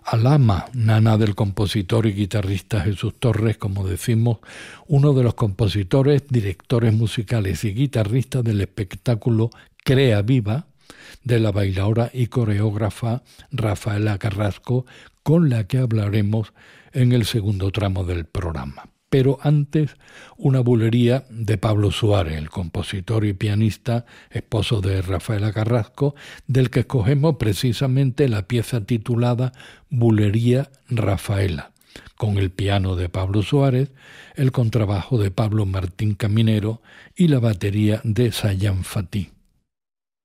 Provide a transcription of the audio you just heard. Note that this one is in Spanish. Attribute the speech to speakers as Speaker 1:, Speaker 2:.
Speaker 1: Alhama, nana del compositor y guitarrista Jesús Torres, como decimos, uno de los compositores, directores musicales y guitarristas del espectáculo Crea Viva, de la bailaora y coreógrafa Rafaela Carrasco, con la que hablaremos en el segundo tramo del programa. Pero antes, una bulería de Pablo Suárez, el compositor y pianista, esposo de Rafaela Carrasco, del que escogemos precisamente la pieza titulada Bulería Rafaela, con el piano de Pablo Suárez, el contrabajo de Pablo Martín Caminero y la batería de Sayan Fatih.